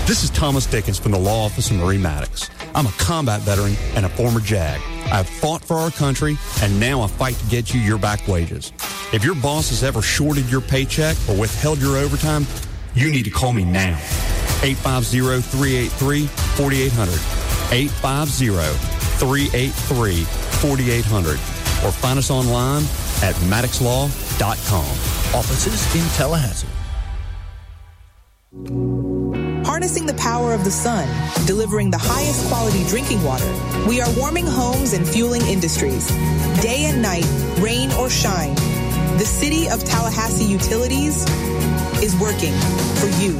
This is Thomas Dickens from the Law Office of Marie Maddox. I'm a combat veteran and a former JAG. I've fought for our country, and now I fight to get you your back wages. If your boss has ever shorted your paycheck or withheld your overtime, you need to call me now. 850-383-4800. 850-383-4800. Or find us online at maddoxlaw.com. Offices in Tallahassee. Harnessing the power of the sun, delivering the highest quality drinking water, we are warming homes and fueling industries. Day and night, rain or shine, the City of Tallahassee Utilities is working for you.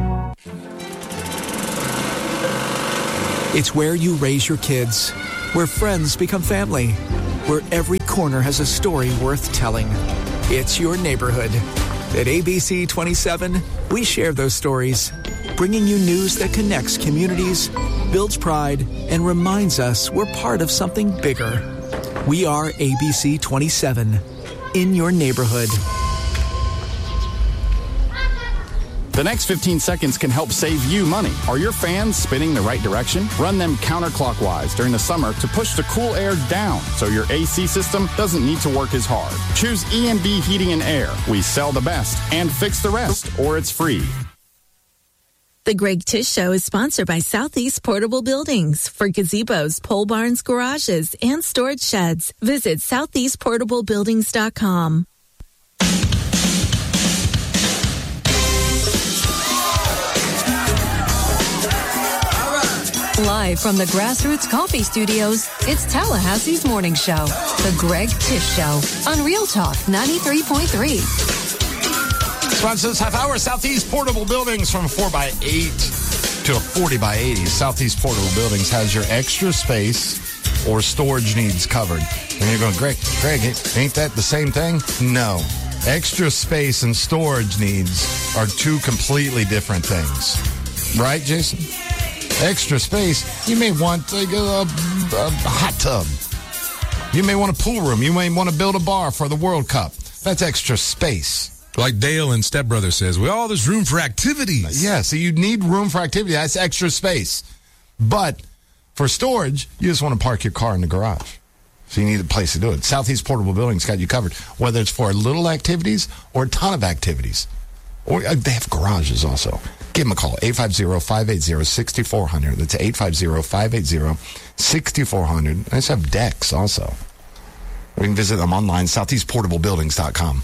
It's where you raise your kids, where friends become family, where every corner has a story worth telling. It's your neighborhood. At ABC 27, we share those stories, bringing you news that connects communities, builds pride, and reminds us we're part of something bigger. We are ABC 27, in your neighborhood. The next 15 seconds can help save you money. Are your fans spinning the right direction? Run them counterclockwise during the summer to push the cool air down so your AC system doesn't need to work as hard. Choose E&B Heating and Air. We sell the best and fix the rest, or it's free. The Greg Tish Show is sponsored by Southeast Portable Buildings. For gazebos, pole barns, garages, and storage sheds, visit southeastportablebuildings.com. Live from the Grassroots Coffee Studios, it's Tallahassee's morning show, The Greg Tish Show, on Real Talk 93.3. Sponsors half hour, Southeast Portable Buildings from 4x8 to a 40x80. Southeast Portable Buildings has your extra space or storage needs covered. And you're going, Greg, ain't that the same thing? No. Extra space and storage needs are two completely different things. Right, Jason? Extra space, you may want like a hot tub. You may want a pool room. You may want to build a bar for the World Cup. That's extra space. Like Dale and Step Brother says, well, there's room for activities. Yeah, so you need room for activity. That's extra space. But for storage, you just want to park your car in the garage. So you need a place to do it. Southeast Portable Buildings got you covered, whether it's for little activities or a ton of activities. Or they have garages also. Give them a call, 850-580-6400. That's 850-580-6400. They just have decks also. We can visit them online, southeastportablebuildings.com.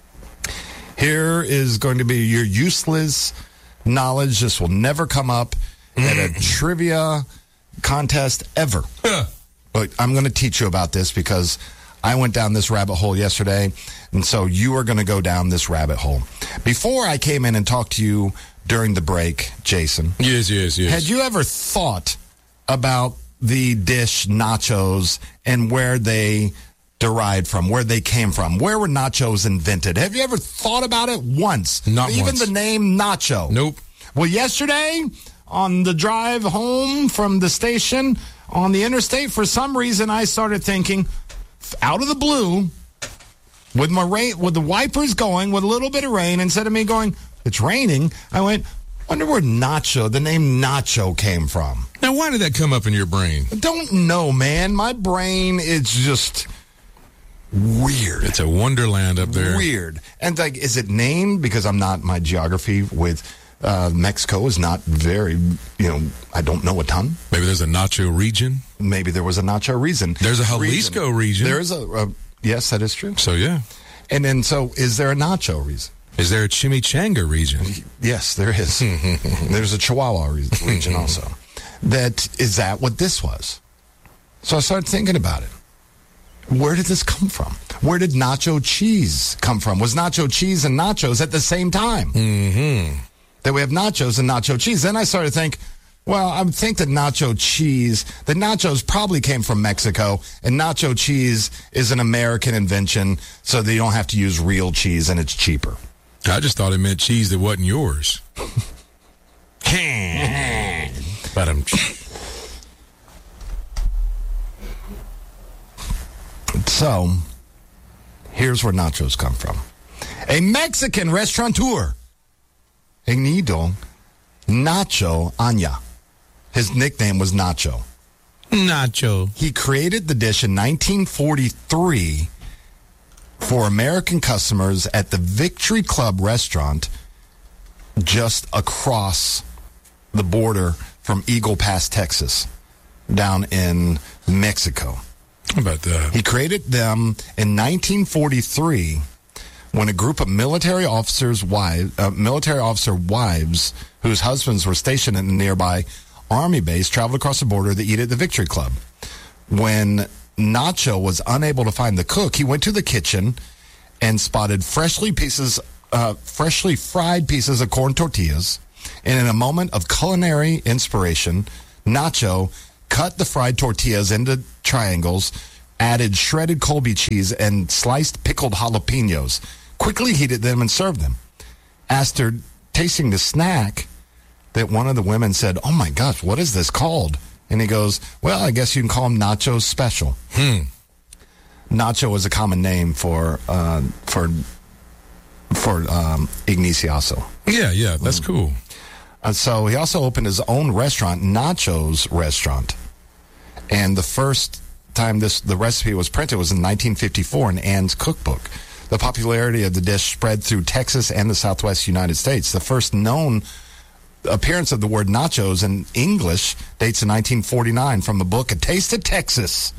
Here is going to be your useless knowledge. This will never come up at a trivia contest ever. But I'm going to teach you about this because I went down this rabbit hole yesterday, and so you are going to go down this rabbit hole. Before I came in and talked to you during the break, Jason. Yes. Had you ever thought about the dish nachos and where they derived from, where they came from? Where were nachos invented? Have you ever thought about it once? Not Even once. the name nacho? Nope. Well, yesterday, on the drive home from the station on the interstate, for some reason, I started thinking, out of the blue, with my rain, with the wipers going, with a little bit of rain, instead of me going, it's raining, I went, wonder where the name nacho came from. Now, why did that come up in your brain? I don't know, man. My brain is just weird. It's a wonderland up there. Weird. And like, is it named because my geography with Mexico is not very, I don't know a ton. Maybe there's a nacho region. Maybe there was a nacho reason. There's a Jalisco region. There is yes, that is true. So, yeah. And then, so is there a nacho reason? Is there a chimichanga region? Yes, there is. There's a Chihuahua region also. Is that what this was? So I started thinking about it. Where did this come from? Where did nacho cheese come from? Was nacho cheese and nachos at the same time? Mm-hmm. That we have nachos and nacho cheese. Then I started to think, well, I would think that nachos probably came from Mexico, and nacho cheese is an American invention, so that you don't have to use real cheese and it's cheaper. I just thought it meant cheese that wasn't yours. But So, here's where nachos come from. A Mexican restaurateur, Ignito Nacho Anya. His nickname was Nacho. Nacho. He created the dish in 1943 for American customers at the Victory Club restaurant just across the border from Eagle Pass, Texas, down in Mexico. How about that? He created them in 1943 when a group of military officer wives whose husbands were stationed in a nearby Army base traveled across the border to eat at the Victory Club. When Nacho was unable to find the cook, he went to the kitchen and spotted freshly fried pieces of corn tortillas. And in a moment of culinary inspiration, Nacho cut the fried tortillas into triangles, added shredded Colby cheese, and sliced pickled jalapenos, quickly heated them and served them. After tasting the snack, that one of the women said, "Oh my gosh, what is this called?" And he goes, "Well, I guess you can call him Nacho's Special." Nacho is a common name for Ignaciaso. Yeah, that's cool. So he also opened his own restaurant, Nacho's Restaurant. And the first time the recipe was printed was in 1954 in Ann's Cookbook. The popularity of the dish spread through Texas and the Southwest United States. The first known appearance of the word nachos in English dates in 1949 from the book A Taste of Texas.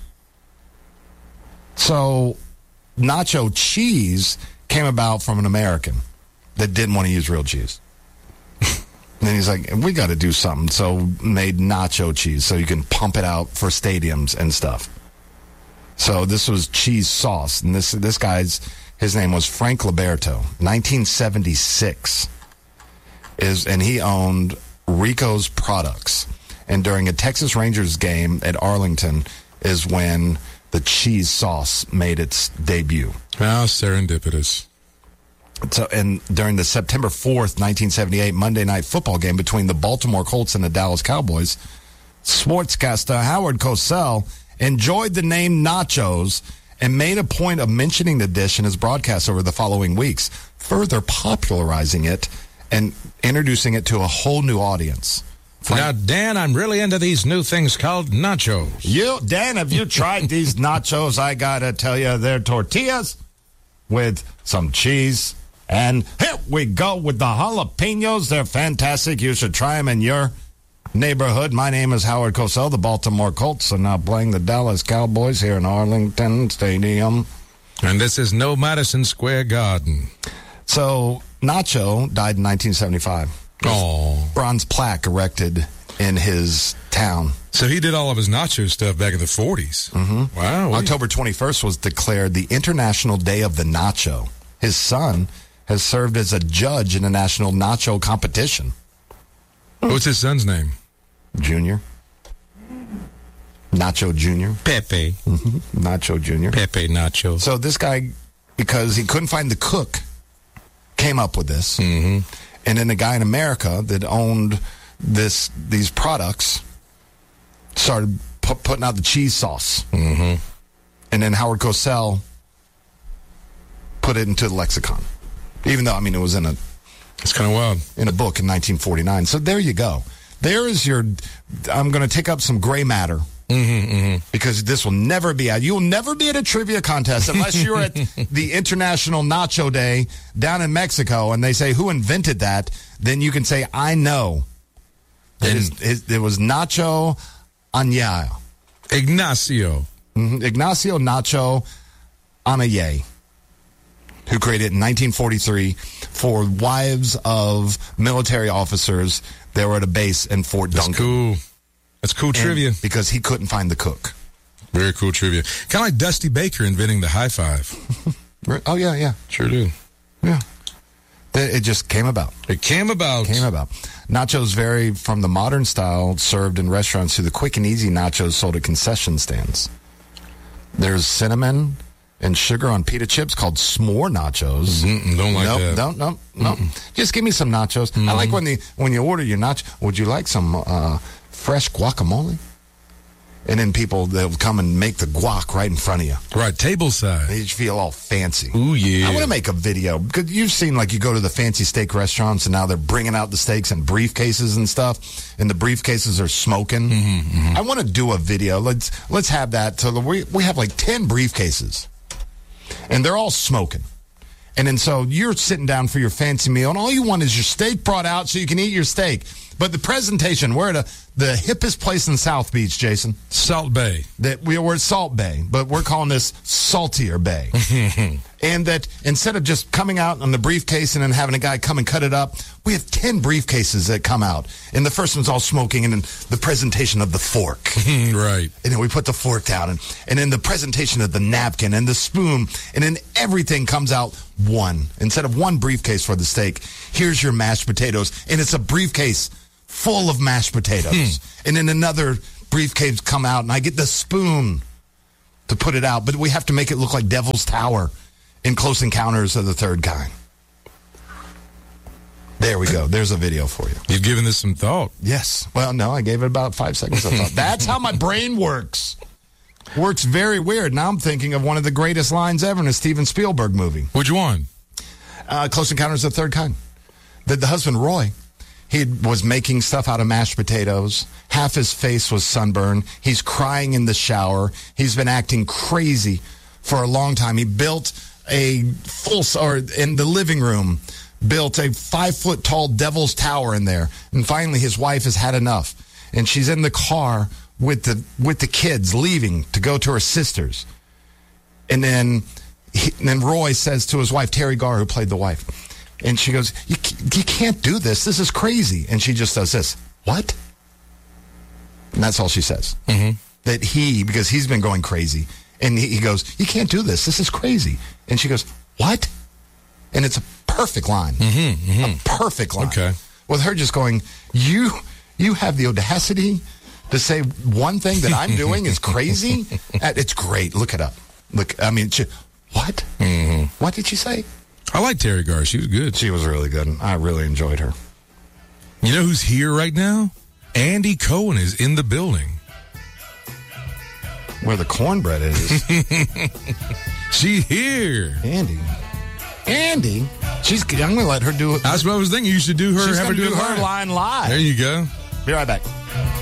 So nacho cheese came about from an American that didn't want to use real cheese. Then he's like, we got to do something. So made nacho cheese so you can pump it out for stadiums and stuff. So this was cheese sauce. And this guy's, his name was Frank Liberto, 1976. And he owned Rico's Products. And during a Texas Rangers game at Arlington is when the cheese sauce made its debut. How serendipitous. So, and during the September 4th, 1978 Monday Night Football game between the Baltimore Colts and the Dallas Cowboys, sportscaster Howard Cosell enjoyed the name nachos and made a point of mentioning the dish in his broadcasts over the following weeks, further popularizing it and introducing it to a whole new audience. Now, Dan, I'm really into these new things called nachos. Dan, have you tried these nachos? I gotta tell you, they're tortillas with some cheese. And here we go with the jalapenos. They're fantastic. You should try them in your neighborhood. My name is Howard Cosell. The Baltimore Colts are now playing the Dallas Cowboys here in Arlington Stadium. And this is no Madison Square Garden. So, Nacho died in 1975. Oh, bronze plaque erected in his town. So he did all of his nacho stuff back in the 40s. Mm-hmm. Wow. October 21st was declared the International Day of the Nacho. His son has served as a judge in the national nacho competition. What's his son's name? Junior. Nacho Junior. Pepe. Mm-hmm. Nacho Junior. Pepe Nacho. So this guy, because he couldn't find the cook, came up with this. Mm-hmm. And then the guy in America that owned these products started putting out the cheese sauce. Mm-hmm. And then Howard Cosell put it into the lexicon. Even though, it was it's kind of wild. In a book in 1949. So there you go. There is I'm going to take up some gray matter. Mm-hmm, mm-hmm. Because this will never be you'll never be at a trivia contest unless you're at the International Nacho Day down in Mexico and they say, who invented that? Then you can say, I know. It was Nacho Anya. Ignacio. Mm-hmm. Ignacio Nacho Anaye, who created it in 1943 for wives of military officers that were at a base in Fort Duncan. Cool. That's cool trivia. Because he couldn't find the cook. Very cool trivia. Kind of like Dusty Baker inventing the high five. Oh, yeah. Sure do. Yeah. It just came about. Came about. Nachos vary from the modern style served in restaurants to the quick and easy nachos sold at concession stands. There's cinnamon and sugar on pita chips called s'more nachos. Don't like that. No. Just give me some nachos. I like when you order your nachos. Would you like some fresh guacamole? And then they'll come and make the guac right in front of you. Right, table side. They just feel all fancy. Ooh, yeah. I want to make a video, because you've seen, like, you go to the fancy steak restaurants, and now they're bringing out the steaks in briefcases and stuff, and the briefcases are smoking. I want to do a video. Let's have that. So we have like 10 briefcases, and they're all smoking. And then so you're sitting down for your fancy meal, and all you want is your steak brought out so you can eat your steak. But the presentation, we're at the hippest place in South Beach, Jason. Salt Bay. We're at Salt Bay, but we're calling this Saltier Bay. And that instead of just coming out on the briefcase and then having a guy come and cut it up, we have 10 briefcases that come out. And the first one's all smoking, and then the presentation of the fork. Right. And then we put the fork down, and then the presentation of the napkin and the spoon, and then everything comes out one. Instead of one briefcase for the steak, here's your mashed potatoes, and it's a briefcase full of mashed potatoes. And then another briefcase come out, and I get the spoon to put it out. But we have to make it look like Devil's Tower in Close Encounters of the Third Kind. There we go. There's a video for you. You've given this some thought. Yes. Well, no, I gave it about 5 seconds of thought. That's how my brain works. Works very weird. Now I'm thinking of one of the greatest lines ever in a Steven Spielberg movie. Which one? Close Encounters of the Third Kind. The husband, Roy, he was making stuff out of mashed potatoes. Half his face was sunburned. He's crying in the shower. He's been acting crazy for a long time. He built in the living room, built a 5-foot tall Devil's Tower in there. And finally, his wife has had enough. And she's in the car with the kids leaving to go to her sister's. And then Roy says to his wife, Terry Garr, who played the wife, and she goes, you can't do this. This is crazy. And she just does this. What? And that's all she says. That because he's been going crazy. And he goes, you can't do this. This is crazy. And she goes, what? And it's a perfect line. A perfect line. Okay. With her just going, you have the audacity to say one thing that I'm doing is crazy? It's great. Look it up. Look, I mean, what? What did she say? I like Terry Garr. She was good. She was really good. I really enjoyed her. You know who's here right now? Andy Cohen is in the building. Where the cornbread is. She here. Andy. I'm going to let her do it. That's what I was thinking. You should do her. She's have her do her line live. There you go. Be right back.